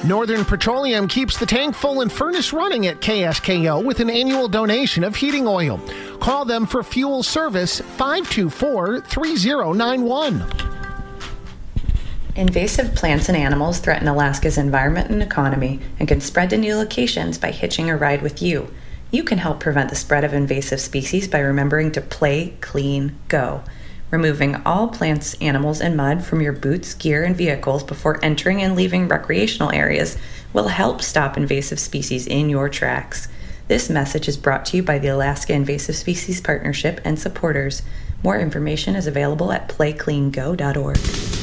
Northern Petroleum keeps the tank full and furnace running at KSKO with an annual donation of heating oil. Call them for fuel service 524-3091. Invasive plants and animals threaten Alaska's environment and economy and can spread to new locations by hitching a ride with you. You can help prevent the spread of invasive species by remembering to play, clean, go. Removing all plants, animals, and mud from your boots, gear, and vehicles before entering and leaving recreational areas will help stop invasive species in your tracks. This message is brought to you by the Alaska Invasive Species Partnership and supporters. More information is available at playcleango.org.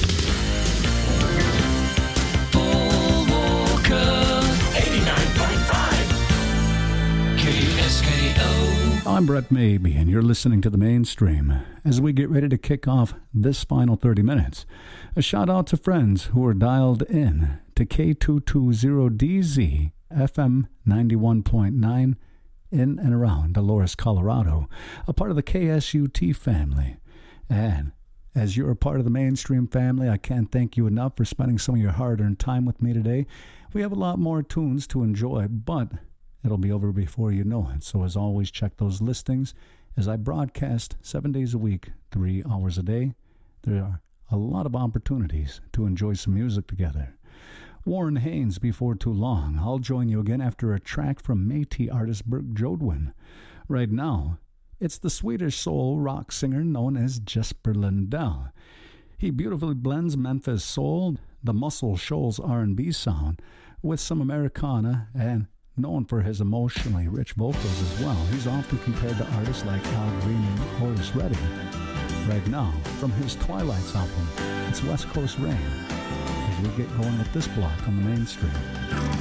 I'm Brett Mabey, and you're listening to The Mainstream. As we get ready to kick off this final 30 minutes, a shout out to friends who are dialed in to K220DZ FM 91.9 in and around Dolores, Colorado, a part of the KSUT family. And as you're a part of the Mainstream family, I can't thank you enough for spending some of your hard-earned time with me today. We have a lot more tunes to enjoy, but it'll be over before you know it. So as always, check those listings. As I broadcast 7 days a week, 3 hours a day, there are a lot of opportunities to enjoy some music together. Warren Haynes, Before Too Long. I'll join you again after a track from Métis artist Bert Jodwin. Right now, it's the Swedish soul rock singer known as Jesper Lindell. He beautifully blends Memphis soul, the Muscle Shoals R&B sound, with some Americana, and known for his emotionally rich vocals as well. He's often compared to artists like Al Green and Otis Redding. Right now, from his Twilights album, it's West Coast Rain, as we get going with this block on the Mainstream.